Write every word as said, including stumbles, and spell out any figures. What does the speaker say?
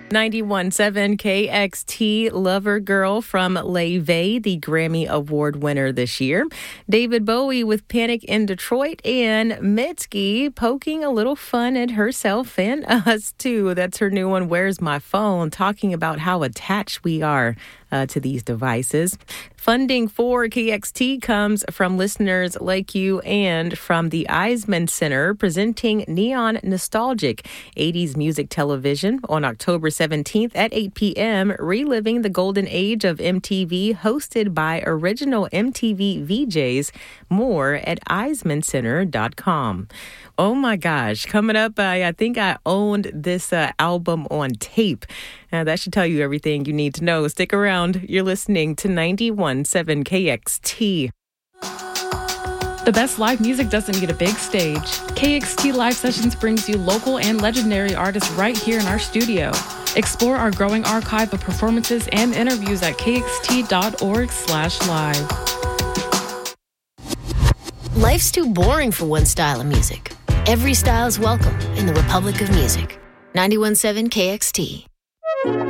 ninety-one point seven K X T, Lover Girl from LeVay, the Grammy Award winner this year. David Bowie with Panic in Detroit, and Mitski poking a little fun at herself and us too. That's her new one, Where's My Phone, talking about how attached we are uh, to these devices. Funding for K X T comes from listeners like you and from the Eisman Center, presenting Neon Nostalgic, eighties music television on October seventeenth at eight p.m., reliving the golden age of M T V, hosted by original M T V V Js. More at eisman center dot com. Oh my gosh, coming up, I, I think I owned this uh, album on tape. Now, that should tell you everything you need to know. Stick around. You're listening to ninety-one point seven K X T. The best live music doesn't need a big stage. K X T Live Sessions brings you local and legendary artists right here in our studio. Explore our growing archive of performances and interviews at kxt.org slash live. Life's too boring for one style of music. Every style is welcome in the Republic of Music. ninety-one point seven K X T.